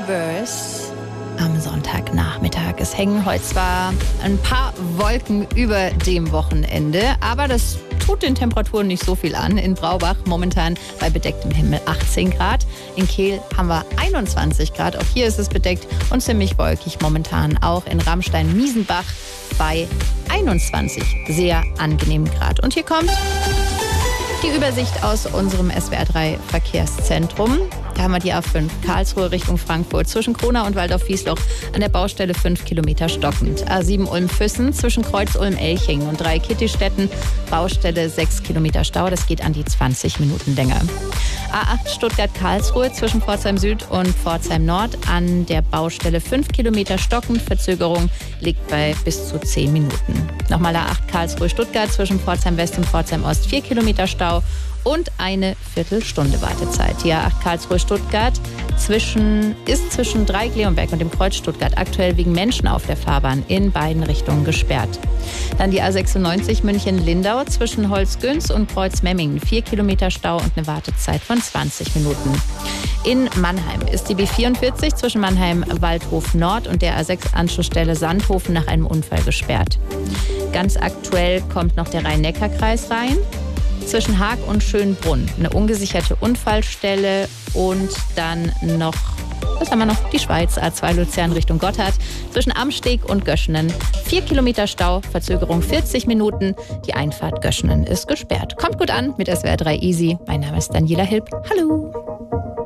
Neighbours am Sonntagnachmittag. Es hängen heute zwar ein paar Wolken über dem Wochenende, aber das tut den Temperaturen nicht so viel an. In Braubach momentan bei bedecktem Himmel 18 Grad. In Kehl haben wir 21 Grad. Auch hier ist es bedeckt und ziemlich wolkig momentan. Auch in Ramstein-Miesenbach bei 21 sehr angenehmen Grad. Und hier kommt die Übersicht aus unserem SWR3 Verkehrszentrum. Da haben wir die A5 Karlsruhe Richtung Frankfurt zwischen Kronau und Waldorf-Wiesloch an der Baustelle 5 Kilometer stockend. A7 Ulm-Füssen zwischen Kreuz-Ulm-Elching und Dreieckittistetten Baustelle 6 Kilometer Stau. Das geht an die 20 Minuten länger. A8 Stuttgart-Karlsruhe zwischen Pforzheim Süd und Pforzheim Nord an der Baustelle 5 Kilometer stockend. Verzögerung liegt bei bis zu 10 Minuten. Nochmal A8 Karlsruhe-Stuttgart zwischen Pforzheim West und Pforzheim Ost 4 Kilometer Stau und eine Viertelstunde Wartezeit. Die A8 Karlsruhe-Stuttgart ist zwischen Dreieck-Leonberg und dem Kreuz Stuttgart aktuell wegen Menschen auf der Fahrbahn in beiden Richtungen gesperrt. Dann die A96 München-Lindau zwischen Holzgünz und Kreuz-Memmingen 4 Kilometer Stau und eine Wartezeit von 20 Minuten. In Mannheim ist die B44 zwischen Mannheim-Waldhof Nord und der A6-Anschlussstelle Sandhofen nach einem Unfall gesperrt. Ganz aktuell kommt noch der Rhein-Neckar-Kreis rein. Zwischen Haag und Schönbrunn eine ungesicherte Unfallstelle und dann noch, was haben wir noch? Die Schweiz, A2 Luzern Richtung Gotthard. Zwischen Amsteg und Göschenen 4 Kilometer Stau, Verzögerung 40 Minuten. Die Einfahrt Göschenen ist gesperrt. Kommt gut an mit SWR3 Easy. Mein Name ist Daniela Hilb. Hallo!